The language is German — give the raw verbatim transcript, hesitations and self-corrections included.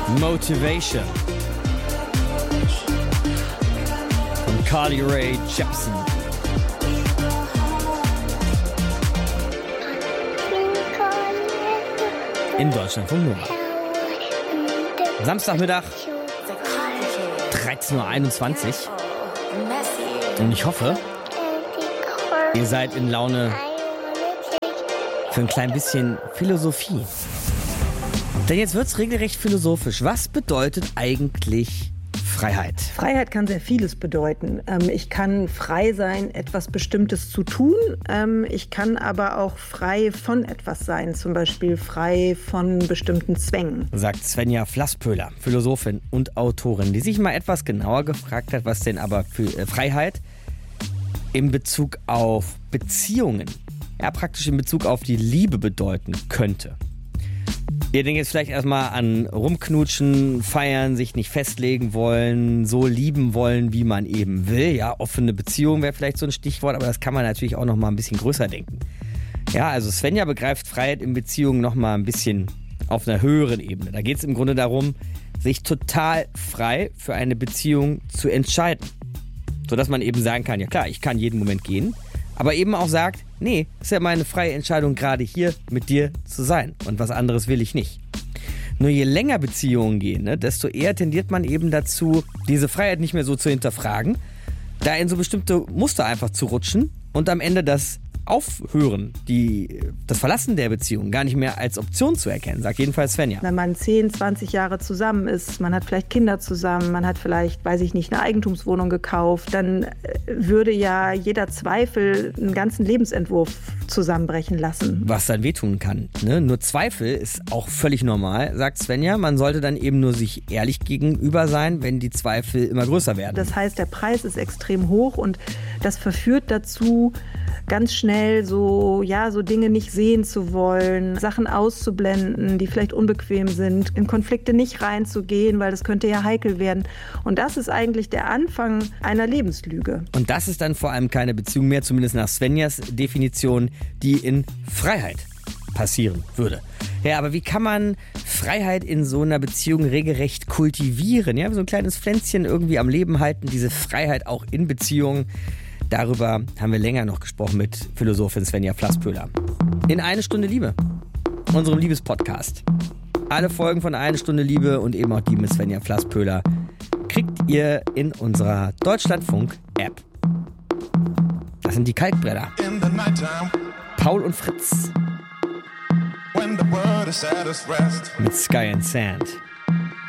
Motivation von Carly Rae Jepsen. In Deutschlandfunk Nova. Samstagmittag, dreizehn Uhr einundzwanzig. Und ich hoffe, ihr seid in Laune für ein klein bisschen Philosophie. Denn jetzt wird's regelrecht philosophisch. Was bedeutet eigentlich Freiheit? Freiheit kann sehr vieles bedeuten. Ich kann frei sein, etwas Bestimmtes zu tun. Ich kann aber auch frei von etwas sein, zum Beispiel frei von bestimmten Zwängen. Sagt Svenja Flasspöhler, Philosophin und Autorin, die sich mal etwas genauer gefragt hat, was denn aber für Freiheit in Bezug auf Beziehungen, ja praktisch in Bezug auf die Liebe bedeuten könnte. Ihr denkt jetzt vielleicht erstmal an rumknutschen, feiern, sich nicht festlegen wollen, so lieben wollen, wie man eben will. Ja, offene Beziehung wäre vielleicht so ein Stichwort, aber das kann man natürlich auch noch mal ein bisschen größer denken. Ja, also Svenja begreift Freiheit in Beziehungen noch mal ein bisschen auf einer höheren Ebene. Da geht es im Grunde darum, sich total frei für eine Beziehung zu entscheiden. Sodass man eben sagen kann, ja klar, ich kann jeden Moment gehen, aber eben auch sagt, nee, ist ja meine freie Entscheidung, gerade hier mit dir zu sein. Und was anderes will ich nicht. Nur je länger Beziehungen gehen, ne, desto eher tendiert man eben dazu, diese Freiheit nicht mehr so zu hinterfragen, da in so bestimmte Muster einfach zu rutschen und am Ende das Aufhören, die, das Verlassen der Beziehung gar nicht mehr als Option zu erkennen, sagt jedenfalls Svenja. Wenn man zehn, zwanzig Jahre zusammen ist, man hat vielleicht Kinder zusammen, man hat vielleicht, weiß ich nicht, eine Eigentumswohnung gekauft, dann würde ja jeder Zweifel einen ganzen Lebensentwurf zusammenbrechen lassen. Was dann wehtun kann. Ne? Nur Zweifel ist auch völlig normal, sagt Svenja. Man sollte dann eben nur sich ehrlich gegenüber sein, wenn die Zweifel immer größer werden. Das heißt, der Preis ist extrem hoch und das verführt dazu, ganz schnell so, ja, so Dinge nicht sehen zu wollen, Sachen auszublenden, die vielleicht unbequem sind, in Konflikte nicht reinzugehen, weil das könnte ja heikel werden. Und das ist eigentlich der Anfang einer Lebenslüge. Und das ist dann vor allem keine Beziehung mehr, zumindest nach Svenjas Definition, die in Freiheit passieren würde. Ja, aber wie kann man Freiheit in so einer Beziehung regelrecht kultivieren? Ja, so ein kleines Pflänzchen irgendwie am Leben halten, diese Freiheit auch in Beziehungen. Darüber haben wir länger noch gesprochen mit Philosophin Svenja Flasspöhler. In Eine Stunde Liebe, unserem Liebespodcast. Alle Folgen von Eine Stunde Liebe und eben auch die mit Svenja Flasspöhler kriegt ihr in unserer Deutschlandfunk-App. Das sind die Kalkbrenner. Paul und Fritz. Mit Sky and Sand.